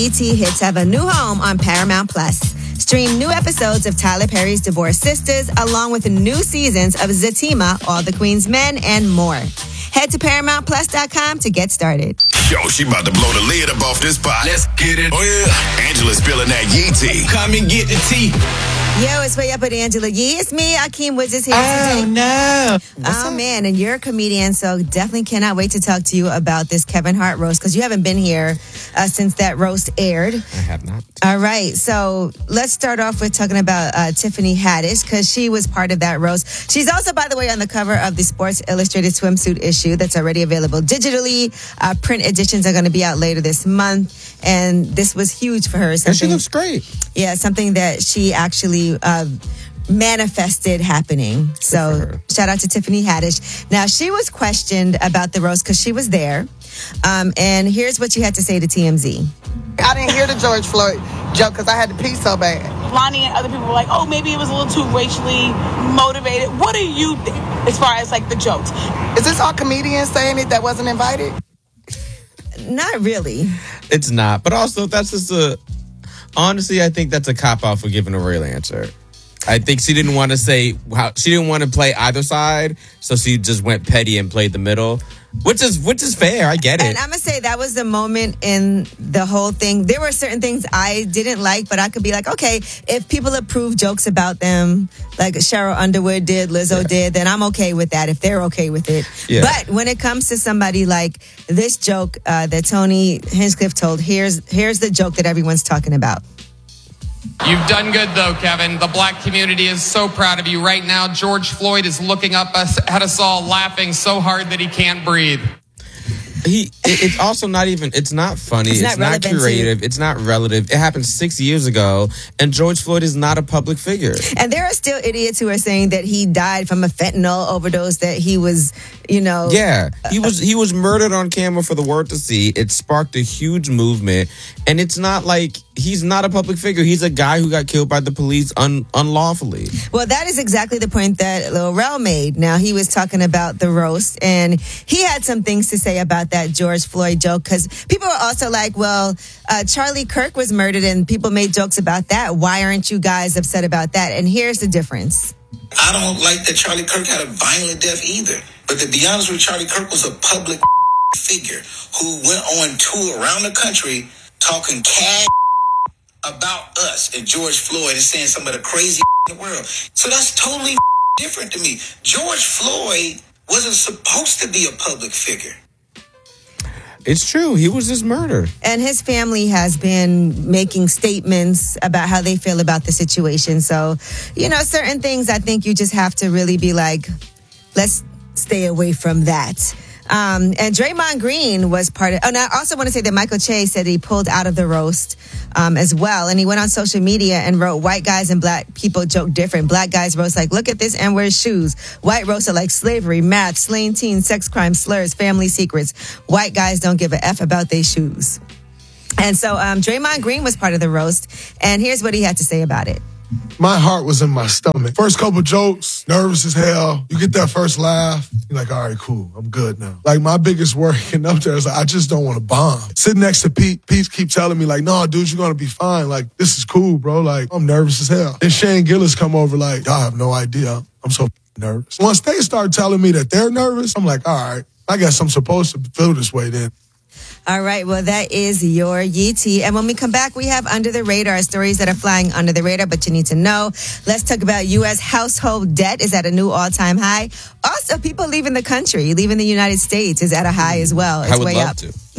ET hits have a new home on Paramount Plus. Stream new episodes of Tyler Perry's Divorced Sisters, along with new seasons of Zatima, All the Queen's Men, and more. Head to ParamountPlus.com to get started. Yo, she about to blow the lid up off this pot. Let's get it. Oh, yeah. Angela's spilling that Yee tea. Come and get the tea. Yo, it's Way Up with Angela Yee. It's me, Akeem Woods is here today. Oh, no. Oh, man, and you're a comedian, so definitely cannot wait to talk to you about this Kevin Hart roast, because you haven't been here since that roast aired. I have not. All right, so let's start off with talking about Tiffany Haddish, because she was part of that roast. She's also, by the way, on the cover of the Sports Illustrated swimsuit issue that's already available digitally. Print editions are going to be out later this month, and this was huge for her. And she looks great. Yeah, something that she actually manifested happening. So shout out to Tiffany Haddish. Now, she was questioned about the roast because she was there. And here's what she had to say to TMZ. I didn't hear the George Floyd joke because I had to pee so bad. Lonnie and other people were like, oh, maybe it was a little too racially motivated. What do you think as far as like the jokes? Is this all comedians saying it that wasn't invited? Not really. It's not. But also, that's just honestly, I think that's a cop-out for giving a real answer. I think she didn't want to say she didn't want to play either side, so she just went petty and played the middle, which is fair. I get it. And I'm gonna say that was the moment in the whole thing. There were certain things I didn't like, but I could be like, okay, if people approve jokes about them, like Cheryl Underwood did, Lizzo did, then I'm okay with that if they're okay with it. Yeah. But when it comes to somebody like this joke that Tony Hinchcliffe told, here's the joke that everyone's talking about. You've done good, though, Kevin. The black community is so proud of you. Right now, George Floyd is looking up at us all, laughing so hard that he can't breathe. It's also not even, it's not funny, it's not creative, it's not relative. It happened 6 years ago, and George Floyd is not a public figure. And there are still idiots who are saying that he died from a fentanyl overdose, that he was, Yeah, he was murdered on camera for the world to see. It sparked a huge movement, and it's not like he's not a public figure. He's a guy who got killed by the police unlawfully. Well, that is exactly the point that Lil Rel made. Now, he was talking about the roast, and he had some things to say about that George Floyd joke, because people were also like, well, Charlie Kirk was murdered, and people made jokes about that. Why aren't you guys upset about that? And here's the difference. I don't like that Charlie Kirk had a violent death either. But to be honest with you, Charlie Kirk was a public figure who went on tour around the country talking cash about us and George Floyd and saying some of the crazy in the world. So that's totally different to me. George Floyd wasn't supposed to be a public figure. It's true. He was just murdered. And his family has been making statements about how they feel about the situation. So, certain things I think you just have to really be like, let's stay away from that. And Draymond Green was part of... Oh, and I also want to say that Michael Che said he pulled out of the roast as well. And he went on social media and wrote, white guys and black people joke different. Black guys roast like, look at this N-word shoes. White roasts are like slavery, math, slaying teens, sex crimes, slurs, family secrets. White guys don't give a F about their shoes. And so Draymond Green was part of the roast. And here's what he had to say about it. My heart was in my stomach. First couple jokes, nervous as hell. You get that first laugh, you're like, all right, cool, I'm good now. Like, my biggest worry getting up there is like, I just don't want to bomb. Sitting next to Pete keep telling me like, no, dude, you're going to be fine. Like, this is cool, bro. Like, I'm nervous as hell. Then Shane Gillis come over like, y'all have no idea. I'm so nervous. Once they start telling me that they're nervous, I'm like, all right, I guess I'm supposed to feel this way then. All right, well, that is your Yee tea. And when we come back, we have Under the Radar, stories that are flying under the radar, but you need to know. Let's talk about U.S. household debt is at a new all-time high. Also, people leaving the country, leaving the United States is at a high as well. It's I would way love up. to.